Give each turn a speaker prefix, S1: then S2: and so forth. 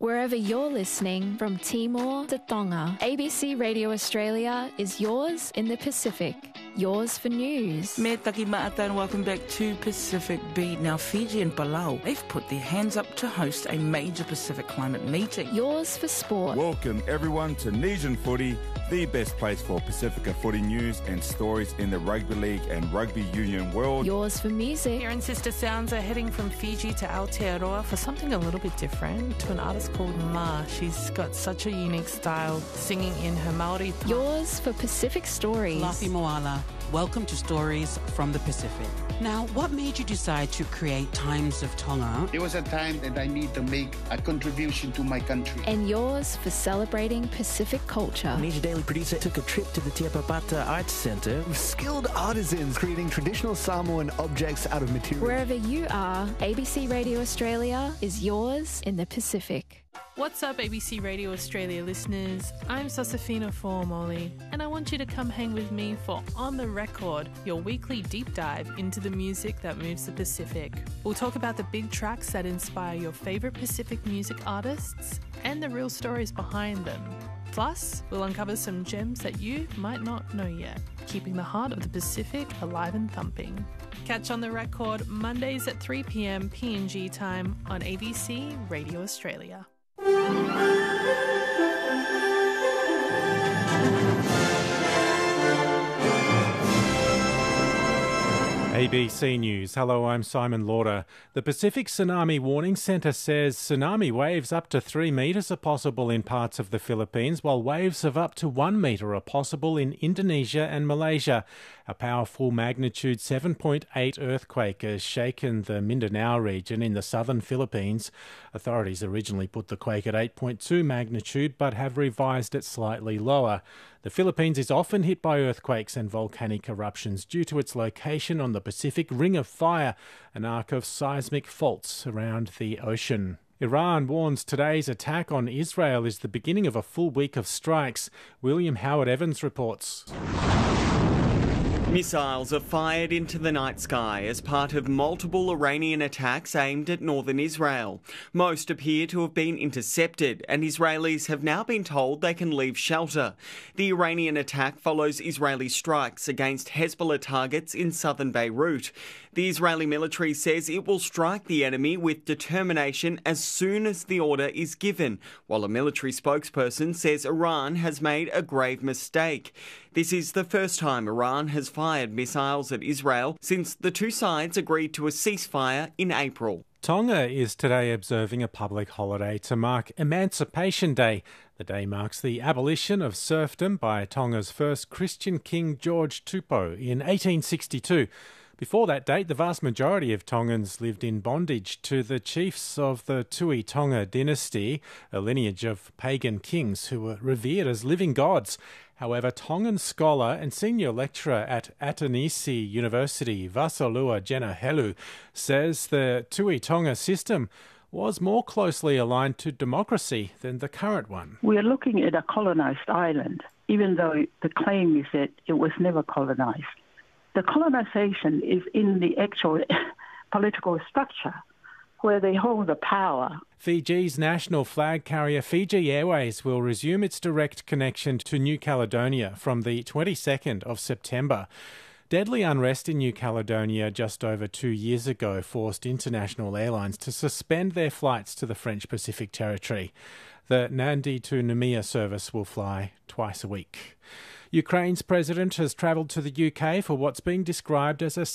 S1: Wherever you're listening, from Timor to Tonga, ABC Radio Australia is yours in the Pacific. Yours for news.
S2: Me taki maata and welcome back to Pacific Beat. Now, Fiji and Palau, they've put their hands up to host a major Pacific climate meeting.
S1: Yours for sport.
S3: Welcome everyone to Nesian Footy, the best place for Pacifica footy news and stories in the rugby league and rugby union world.
S1: Yours for music.
S4: Here and Sister Sounds are heading from Fiji to Aotearoa for something a little bit different, to an artist called Ma. She's got such a unique style, singing in her Maori.
S1: Yours for Pacific stories.
S5: Lafi Moala. Welcome to Stories from the Pacific. Now, what made you decide to create Times of Tonga?
S6: There was a time that I need to make a contribution to my country.
S1: And yours for celebrating Pacific culture.
S7: Media Daily producer took a trip to the Te Apapata Arts Centre with skilled artisans creating traditional Samoan objects out of material.
S1: Wherever you are, ABC Radio Australia is yours in the Pacific.
S4: What's up, ABC Radio Australia listeners? I'm Sosafina Formoli, and I want you to come hang with me for On The Record, your weekly deep dive into the music that moves the Pacific. We'll talk about the big tracks that inspire your favourite Pacific music artists and the real stories behind them. Plus, we'll uncover some gems that you might not know yet, keeping the heart of the Pacific alive and thumping. Catch On The Record Mondays at 3 p.m. PNG time on ABC Radio Australia.
S8: ABC News. Hello, I'm Simon Lauder. The Pacific Tsunami Warning Centre says tsunami waves up to 3 metres are possible in parts of the Philippines, while waves of up to 1 metre are possible in Indonesia and Malaysia. A powerful magnitude 7.8 earthquake has shaken the Mindanao region in the southern Philippines. Authorities originally put the quake at 8.2 magnitude, but have revised it slightly lower. The Philippines is often hit by earthquakes and volcanic eruptions due to its location on the Pacific Ring of Fire, an arc of seismic faults around the ocean. Iran warns today's attack on Israel is the beginning of a full week of strikes. William Howard Evans reports.
S9: Missiles are fired into the night sky as part of multiple Iranian attacks aimed at northern Israel. Most appear to have been intercepted, and Israelis have now been told they can leave shelter. The Iranian attack follows Israeli strikes against Hezbollah targets in southern Beirut. The Israeli military says it will strike the enemy with determination as soon as the order is given, while a military spokesperson says Iran has made a grave mistake. This is the first time Iran has fired missiles at Israel since the two sides agreed to a ceasefire in April.
S8: Tonga is today observing a public holiday to mark Emancipation Day. The day marks the abolition of serfdom by Tonga's first Christian king, George Tupou, in 1862. Before that date, the vast majority of Tongans lived in bondage to the chiefs of the Tui Tonga dynasty, a lineage of pagan kings who were revered as living gods. However, Tongan scholar and senior lecturer at Atanisi University, Vasalua Jenahelu, says the Tui Tonga system was more closely aligned to democracy than the current one.
S10: We are looking at a colonised island, even though the claim is that it was never colonised. The colonisation is in the actual political structure where they hold the power.
S8: Fiji's national flag carrier Fiji Airways will resume its direct connection to New Caledonia from the 22nd of September. Deadly unrest in New Caledonia just over 2 years ago forced international airlines to suspend their flights to the French Pacific Territory. The Nandi to Noumea service will fly twice a week. Ukraine's president has travelled to the UK for what's being described as a